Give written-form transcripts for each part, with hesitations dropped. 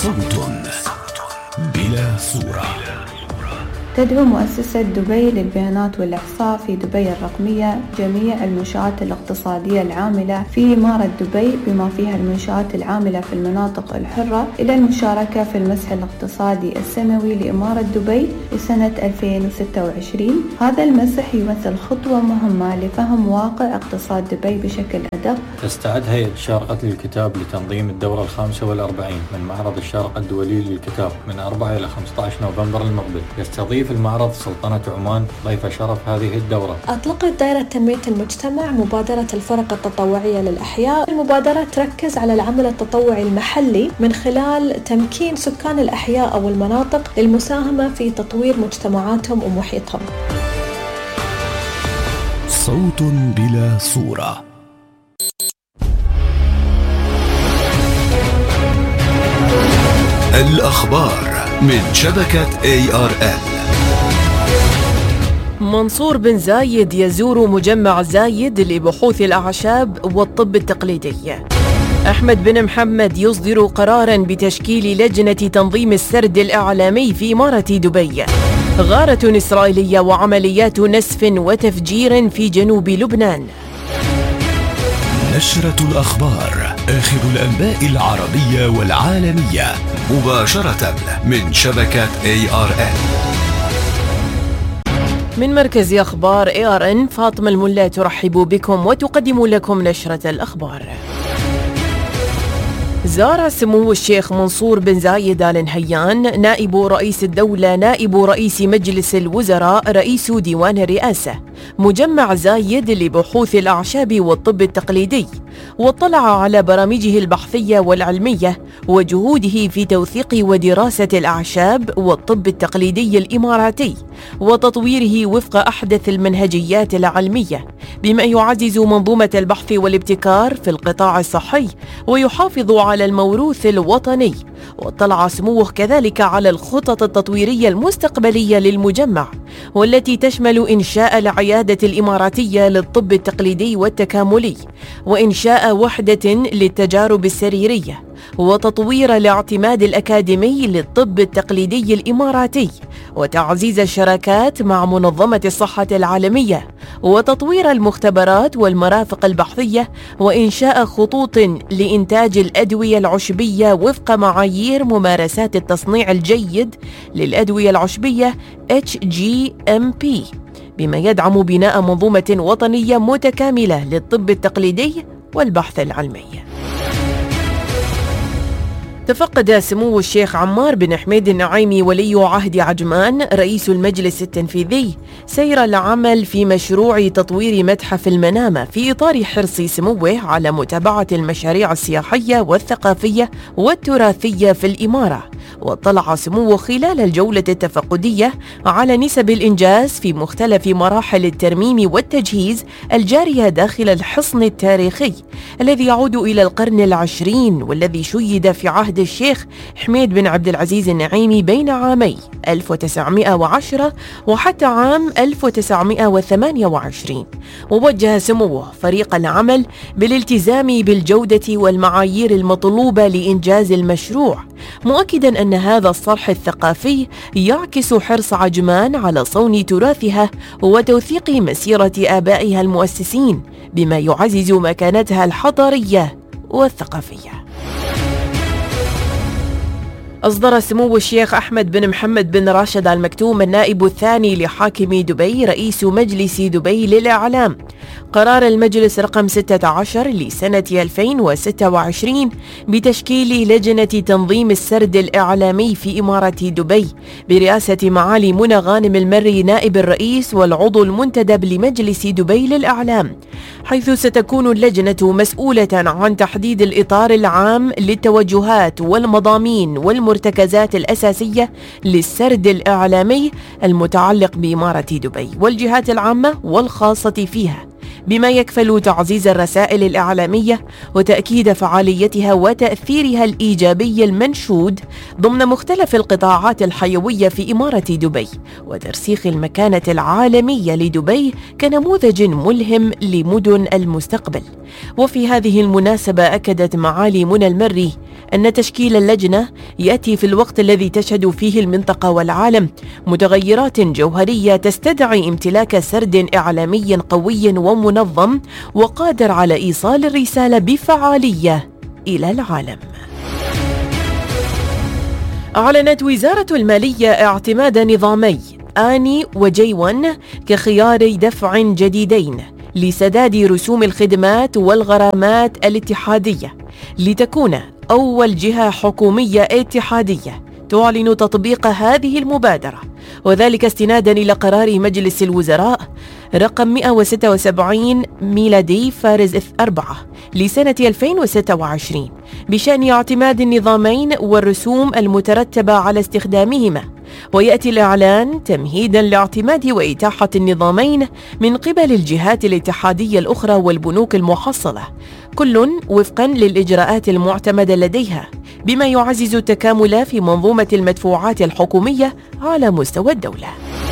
صوت بلا صورة. تدعو مؤسسة دبي للبيانات والإحصاء في دبي الرقمية جميع المنشآت الاقتصادية العاملة في إمارة دبي بما فيها المنشآت العاملة في المناطق الحرة إلى المشاركة في المسح الاقتصادي السنوي لإمارة دبي لسنة 2026. هذا المسح يمثل خطوة مهمة لفهم واقع اقتصاد دبي بشكل أدق. تستعد هيئة الشارقة للكتاب لتنظيم الدورة 45 من معرض الشارقة الدولي للكتاب من 4 إلى 15 نوفمبر المقبل. يستضيف المعرض سلطنة عمان ضيف شرف هذه الدورة. أطلقت دائرة تنمية المجتمع مبادرة الفرق التطوعية للأحياء. المبادرة تركز على العمل التطوعي المحلي من خلال تمكين سكان الأحياء أو المناطق للمساهمة في تطوير مجتمعاتهم ومحيطهم. صوت بلا صورة. الأخبار من شبكة ARN. منصور بن زايد يزور مجمع زايد لبحوث الأعشاب والطب التقليدي. أحمد بن محمد يصدر قراراً بتشكيل لجنة تنظيم السرد الإعلامي في إمارة دبي. غارة إسرائيلية وعمليات نسف وتفجير في جنوب لبنان. نشرة الأخبار، آخر الأنباء العربية والعالمية مباشرة من شبكة ARN. من مركز أخبار ARN فاطمة الملا ترحب بكم وتقدم لكم نشرة الأخبار. زار سمو الشيخ منصور بن زايد آل نهيان نائب رئيس الدولة نائب رئيس مجلس الوزراء رئيس ديوان الرئاسة مجمع زايد لبحوث الأعشاب والطب التقليدي، واطلع على برامجه البحثية والعلمية وجهوده في توثيق ودراسة الأعشاب والطب التقليدي الإماراتي وتطويره وفق أحدث المنهجيات العلمية بما يعزز منظومة البحث والابتكار في القطاع الصحي ويحافظ على الموروث الوطني. واطلع سموه كذلك على الخطط التطويرية المستقبلية للمجمع والتي تشمل إنشاء العيادة الإماراتية للطب التقليدي والتكاملي وإنشاء وحدة للتجارب السريرية وتطوير الاعتماد الأكاديمي للطب التقليدي الإماراتي وتعزيز الشراكات مع منظمة الصحة العالمية وتطوير المختبرات والمرافق البحثية وإنشاء خطوط لإنتاج الأدوية العشبية وفق معايير ممارسات التصنيع الجيد للأدوية العشبية HGMP بما يدعم بناء منظومة وطنية متكاملة للطب التقليدي والبحث العلمي. تفقد سمو الشيخ عمار بن حميد النعيمي ولي عهد عجمان رئيس المجلس التنفيذي سير العمل في مشروع تطوير متحف المنامة في إطار حرص سموه على متابعة المشاريع السياحية والثقافية والتراثية في الإمارة. واطلع سموه خلال الجولة التفقدية على نسب الإنجاز في مختلف مراحل الترميم والتجهيز الجارية داخل الحصن التاريخي الذي يعود إلى القرن العشرين والذي شيد في عهد الشيخ حميد بن عبد العزيز النعيمي بين عامي 1910 وحتى عام 1928. ووجه سموه فريق العمل بالالتزام بالجودة والمعايير المطلوبة لإنجاز المشروع، مؤكدا أن هذا الصرح الثقافي يعكس حرص عجمان على صون تراثها وتوثيق مسيرة آبائها المؤسسين بما يعزز مكانتها الحضارية والثقافية. أصدر سمو الشيخ أحمد بن محمد بن راشد آل مكتوم النائب الثاني لحاكم دبي رئيس مجلس دبي للإعلام قرار المجلس رقم 16 لسنة 2026 بتشكيل لجنة تنظيم السرد الإعلامي في إمارة دبي برئاسة معالي منى غانم المري نائب الرئيس والعضو المنتدب لمجلس دبي للإعلام، حيث ستكون اللجنة مسؤولة عن تحديد الإطار العام للتوجهات والمضامين والمرتكزات الأساسية للسرد الإعلامي المتعلق بإمارة دبي والجهات العامة والخاصة فيها، بما يكفل تعزيز الرسائل الإعلامية وتأكيد فعاليتها وتأثيرها الإيجابي المنشود ضمن مختلف القطاعات الحيوية في إمارة دبي، وترسيخ المكانة العالمية لدبي كنموذج ملهم لمدن المستقبل. وفي هذه المناسبة أكدت معالي منى المري أن تشكيل اللجنة يأتي في الوقت الذي تشهد فيه المنطقة والعالم متغيرات جوهرية تستدعي امتلاك سرد إعلامي قوي ومنظم وقادر على إيصال الرسالة بفعالية إلى العالم. أعلنت وزارة المالية اعتماد نظامي آني وجي1 كخيار دفع جديدين لسداد رسوم الخدمات والغرامات الاتحادية، لتكون أول جهة حكومية اتحادية تعلن تطبيق هذه المبادرة، وذلك استناداً إلى قرار مجلس الوزراء رقم 176 ميلادي فارز 4 لسنة 2026 بشأن اعتماد النظامين والرسوم المترتبة على استخدامهما. ويأتي الإعلان تمهيداً لاعتماد وإتاحة النظامين من قبل الجهات الاتحادية الأخرى والبنوك المحصلة، كل وفقاً للإجراءات المعتمدة لديها، بما يعزز التكامل في منظومة المدفوعات الحكومية على مستوى الدولة.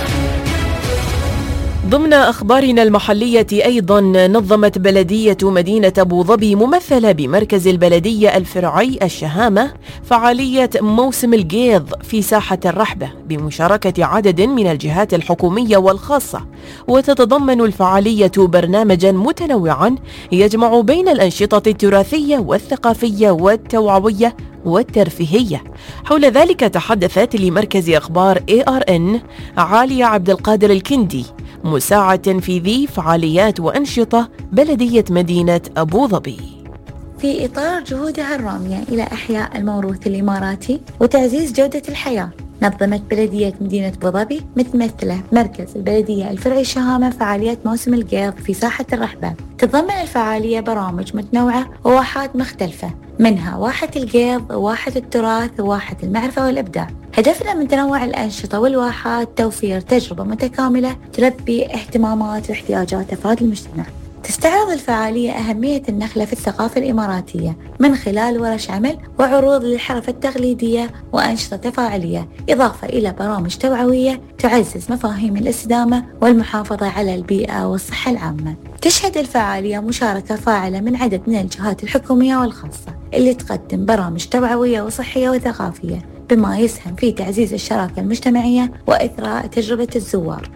ضمن أخبارنا المحلية أيضاً، نظمت بلدية مدينة أبو ظبي ممثلة بمركز البلدية الفرعي الشهامة فعالية موسم القيض في ساحة الرحبة بمشاركة عدد من الجهات الحكومية والخاصة، وتتضمن الفعالية برنامجاً متنوعاً يجمع بين الأنشطة التراثية والثقافية والتوعوية والترفيهية. حول ذلك تحدثت لمركز أخبار ARN عالية عبد القادر الكندي، مساعد تنفيذي فعاليات وأنشطة بلدية مدينة أبو ظبي. في إطار جهودها الرامية إلى إحياء الموروث الإماراتي وتعزيز جودة الحياة، نظمت بلدية مدينة أبو ظبي متمثلة مركز البلدية الفرعي الشهامة فعاليات موسم القيض في ساحة الرحبة. تتضمن الفعالية برامج متنوعة وواحات مختلفة، منها واحة القيض وواحة التراث وواحة المعرفة والإبداع. هدفنا من تنوع الأنشطة والواحات توفير تجربة متكاملة تلبي اهتمامات واحتياجات أفراد المجتمع. تستعرض الفعالية أهمية النخلة في الثقافة الإماراتية من خلال ورش عمل وعروض للحرف التقليدية وأنشطة تفاعلية، إضافة إلى برامج توعوية تعزز مفاهيم الاستدامة والمحافظة على البيئة والصحة العامة. تشهد الفعالية مشاركة فاعلة من عدد من الجهات الحكومية والخاصة اللي تقدم برامج توعوية وصحية وثقافية، بما يسهم في تعزيز الشراكة المجتمعية وإثراء تجربة الزوار.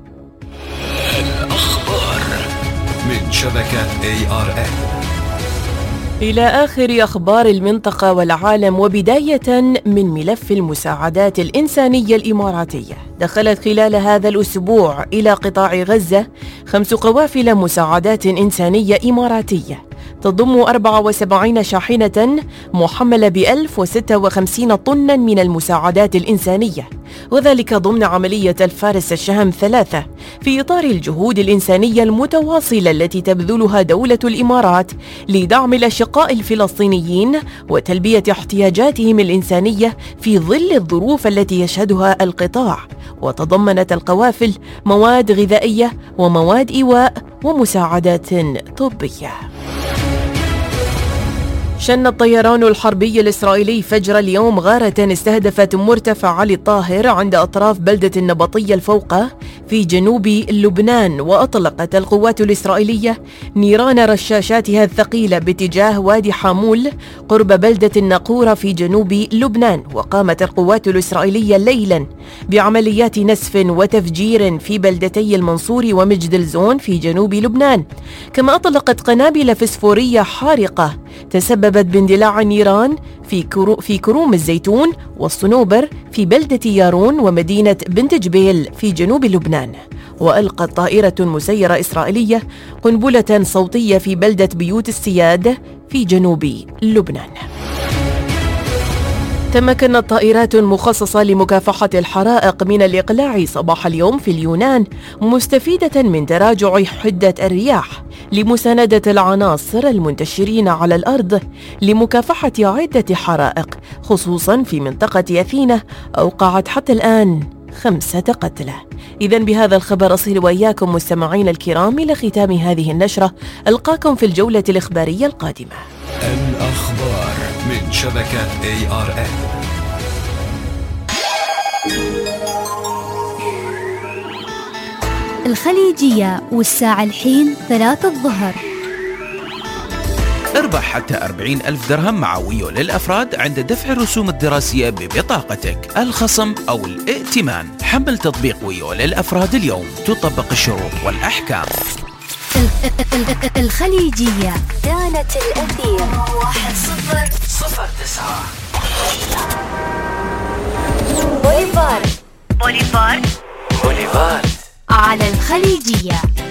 الأخبار من شبكة ARN. إلى آخر أخبار المنطقة والعالم، وبداية من ملف المساعدات الإنسانية الإماراتية. دخلت خلال هذا الأسبوع إلى قطاع غزة 5 قوافل مساعدات إنسانية إماراتية تضم 74 شاحنة محملة ب1056 طناً من المساعدات الإنسانية، وذلك ضمن عملية الفارس الشهم 3 في إطار الجهود الإنسانية المتواصلة التي تبذلها دولة الإمارات لدعم الأشقاء الفلسطينيين وتلبية احتياجاتهم الإنسانية في ظل الظروف التي يشهدها القطاع. وتضمنت القوافل مواد غذائية ومواد إيواء ومساعدات طبية. شن الطيران الحربي الإسرائيلي فجر اليوم غارة استهدفت مرتفع علي الطاهر عند أطراف بلدة النبطية الفوقة في جنوب لبنان، وأطلقت القوات الإسرائيلية نيران رشاشاتها الثقيلة باتجاه وادي حامول قرب بلدة الناقورة في جنوب لبنان. وقامت القوات الإسرائيلية ليلا بعمليات نسف وتفجير في بلدتي المنصور ومجد الزون في جنوب لبنان، كما أطلقت قنابل فسفورية حارقة تسببت باندلاع النيران في كروم الزيتون والصنوبر في بلدة يارون ومدينة بنت جبيل في جنوب لبنان. وألقت طائرة مسيرة إسرائيلية قنبلة صوتية في بلدة بيوت السياد في جنوب لبنان. تمكنت طائرات مخصصة لمكافحة الحرائق من الإقلاع صباح اليوم في اليونان، مستفيدة من تراجع حدة الرياح لمساندة العناصر المنتشرين على الأرض لمكافحة عدة حرائق، خصوصا في منطقة أثينا أوقعت حتى الآن 5 قتلى. إذن بهذا الخبر أصل وإياكم مستمعين الكرام إلى ختام هذه النشرة. ألقاكم في الجولة الإخبارية القادمة. الأخبار من شبكة ARN. الخليجية والساعة الحين 3 الظهر. 4 تربح حتى 40,000 درهم مع ويو للأفراد عند دفع الرسوم الدراسية ببطاقتك. الخصم أو الائتمان. حمل تطبيق ويو للأفراد اليوم، تطبق الشروط والأحكام. الخليجية كانت الأثير 1009 بوليفارد على الخليجية.